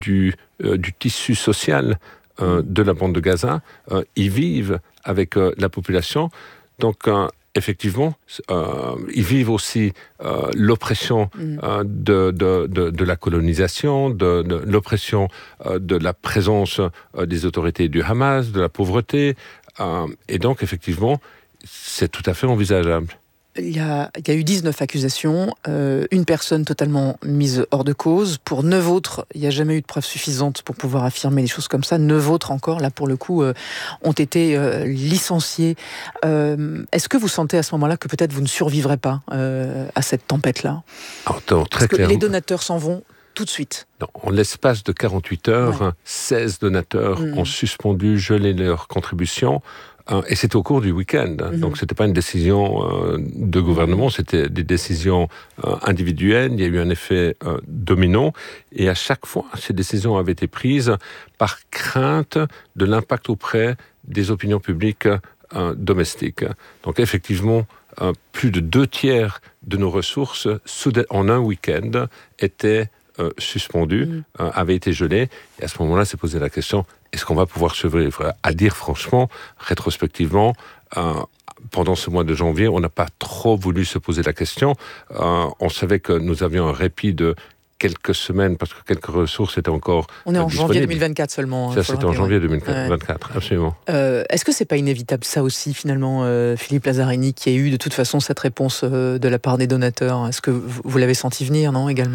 du tissu social de la bande de Gaza. Ils vivent avec la population. Donc, effectivement, ils vivent aussi l'oppression de la colonisation, de l'oppression de la présence des autorités du Hamas, de la pauvreté. Et donc, effectivement, c'est tout à fait envisageable. Il y a eu 19 accusations, une personne totalement mise hors de cause. Pour 9 autres, il n'y a jamais eu de preuves suffisantes pour pouvoir affirmer des choses comme ça. 9 autres encore, là pour le coup, ont été licenciés. Est-ce que vous sentez à ce moment-là que peut-être vous ne survivrez pas à cette tempête-là ? Parce que les donateurs s'en vont tout de suite. Non, en l'espace de 48 heures, 16 donateurs ont suspendu, gelé leurs contributions. Et c'était au cours du week-end. Donc, ce n'était pas une décision de gouvernement, c'était des décisions individuelles. Il y a eu un effet domino. Et à chaque fois, ces décisions avaient été prises par crainte de l'impact auprès des opinions publiques domestiques. Donc, effectivement, plus de 2/3 de nos ressources, en un week-end, étaient suspendues, avaient été gelées. Et à ce moment-là, s'est posé la question... Est-ce qu'on va pouvoir survivre ? À dire franchement, rétrospectivement, pendant ce mois de janvier, on n'a pas trop voulu se poser la question. On savait que nous avions un répit de quelques semaines, parce que quelques ressources étaient encore On est en disponibles. janvier 2024 seulement. Ça, c'était en janvier 2024, absolument. Est-ce que c'est pas inévitable, ça aussi, finalement, Philippe Lazzarini, qui a eu de toute façon cette réponse de la part des donateurs ? Est-ce que vous l'avez senti venir, non, également ?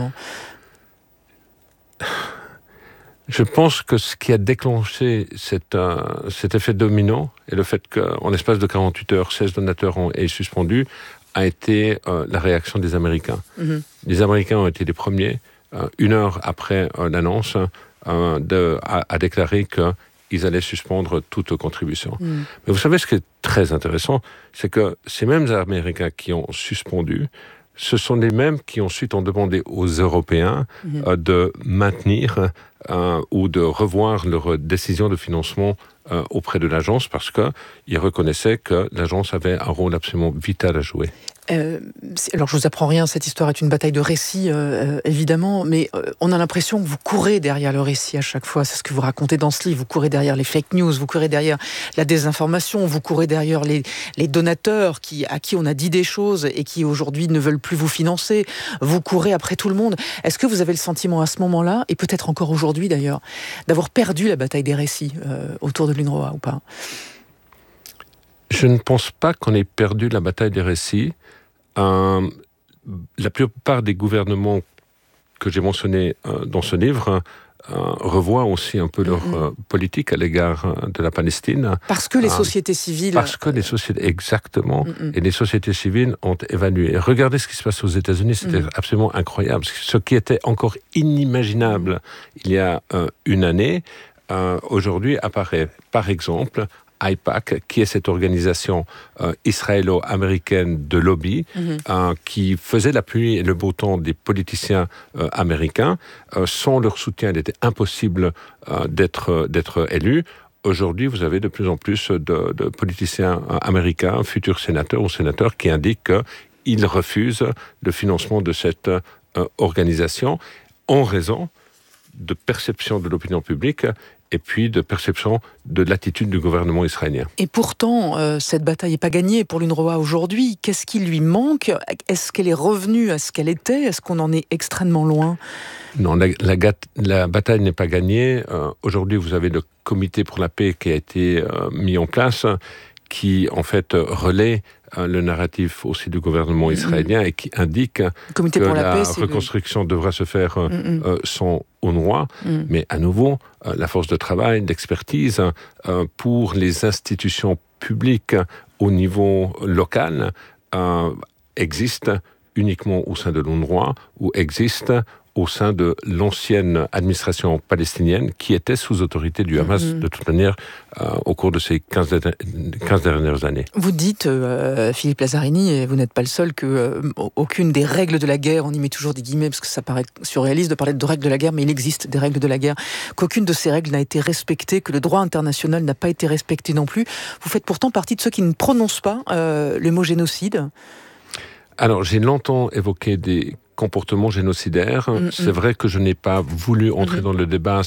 Je pense que ce qui a déclenché cet effet domino et le fait qu'en l'espace de 48 heures, 16 donateurs ont été suspendus, a été la réaction des Américains. Les Américains ont été les premiers, 1 heure après l'annonce, à déclarer qu'ils allaient suspendre toute contribution. Mais vous savez, ce qui est très intéressant, c'est que ces mêmes Américains qui ont suspendu, ce sont les mêmes qui ensuite ont demandé aux Européens de maintenir ou de revoir leur décision de financement auprès de l'agence parce qu'ils reconnaissaient que l'agence avait un rôle absolument vital à jouer. Alors je vous apprends rien, cette histoire est une bataille de récits, évidemment, mais on a l'impression que vous courez derrière le récit à chaque fois, c'est ce que vous racontez dans ce livre, vous courez derrière les fake news, vous courez derrière la désinformation, vous courez derrière les donateurs à qui on a dit des choses et qui aujourd'hui ne veulent plus vous financer, vous courez après tout le monde. Est-ce que vous avez le sentiment à ce moment-là, et peut-être encore aujourd'hui d'ailleurs, d'avoir perdu la bataille des récits autour de l'UNRWA ou pas ? Je ne pense pas qu'on ait perdu la bataille des récits. La plupart des gouvernements que j'ai mentionnés dans ce livre revoient aussi un peu leur politique à l'égard de la Palestine. Parce que les sociétés civiles... Parce que les sociétés, exactement, et les sociétés civiles ont évalué. Regardez ce qui se passe aux États-Unis, c'était absolument incroyable. Ce qui était encore inimaginable il y a une année, aujourd'hui apparaît. Par exemple... AIPAC, qui est cette organisation israélo-américaine de lobby, qui faisait la pluie et le beau temps des politiciens américains. Sans leur soutien, il était impossible d'être élu. Aujourd'hui, vous avez de plus en plus de politiciens américains, futurs sénateurs ou sénateurs, qui indiquent qu'ils refusent le financement de cette organisation en raison de perception de l'opinion publique et puis de perception de l'attitude du gouvernement israélien. Et pourtant, cette bataille n'est pas gagnée pour l'UNRWA aujourd'hui. Qu'est-ce qui lui manque ? Est-ce qu'elle est revenue à ce qu'elle était ? Est-ce qu'on en est extrêmement loin ? Non, la bataille n'est pas gagnée. Aujourd'hui, vous avez le comité pour la paix qui a été mis en place, qui en fait relaie le narratif aussi du gouvernement israélien et qui indique que la reconstruction devra se faire sans UNRWA. Mais à nouveau, la force de travail, d'expertise pour les institutions publiques au niveau local existe uniquement au sein de l'UNRWA ou existe au sein de l'ancienne administration palestinienne qui était sous autorité du Hamas de toute manière au cours de ces 15 dernières années. Vous dites, Philippe Lazzarini, et vous n'êtes pas le seul, qu'aucune des règles de la guerre, on y met toujours des guillemets parce que ça paraît surréaliste de parler de règles de la guerre, mais il existe des règles de la guerre, qu'aucune de ces règles n'a été respectée, que le droit international n'a pas été respecté non plus. Vous faites pourtant partie de ceux qui ne prononcent pas le mot génocide. Alors, j'ai longtemps évoqué des comportements génocidaires. C'est vrai que je n'ai pas voulu entrer dans le débat